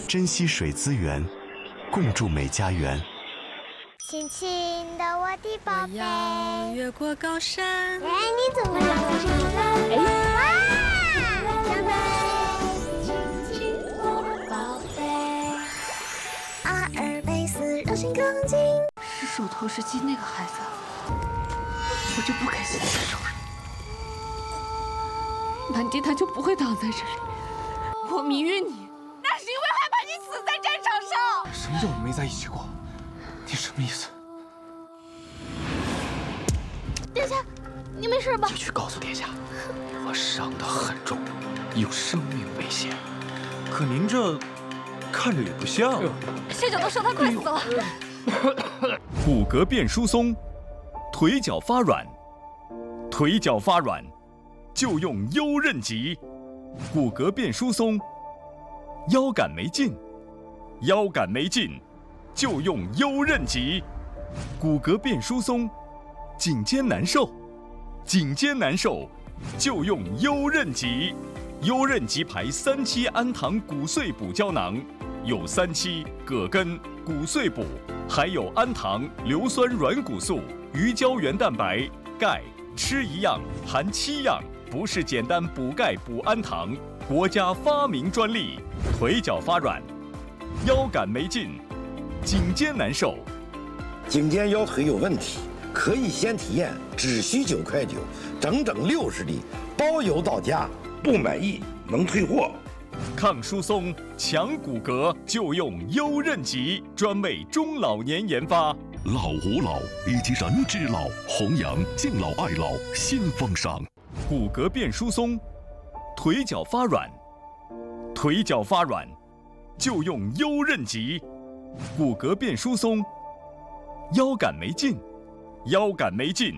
珍惜水资源，共筑美家园。 亲亲的我的宝贝， 我要越过高山。 哎，你怎么了？哇！长辈，亲亲我的宝贝，阿尔卑斯柔性钢筋。 是手头是鸡那个孩子，我就不该现在收拾。满地他就不会躺在这里。我迷晕你，那是因为害怕你死在战场上。 什么叫我们没在一起过？你什么意思？ 殿下，你没事吧？ 就去告诉殿下，我伤得很重，有生命危险。 可您这看着也不像。 谢九都说他快死了。 骨骼变疏松，腿脚发软，腿脚发软就用优韧极。骨骼变疏松，腰杆没劲，腰杆没劲就用优韧极。骨骼变疏松，颈肩难受，颈肩难受就用优韧极。优韧极牌3期氨糖骨碎补胶囊，有3期葛根、骨碎补，还有氨糖、硫酸软骨素、鱼胶原蛋白、钙，吃一样含7样，不是简单补钙补氨糖，国家发明专利。腿脚发软，腰杆没劲，颈肩难受， 颈肩腰腿有问题，可以先体验，只需9.9块，整整60粒，包邮到家。不满意能退货。 抗疏松、强骨骼就用优韧极，专为中老年研发。 老吾老以及人之老，弘扬敬老爱老新风尚。 骨骼变疏松，腿脚发软，腿脚发软就用优韧极。骨骼变疏松，腰杆没劲，腰杆没劲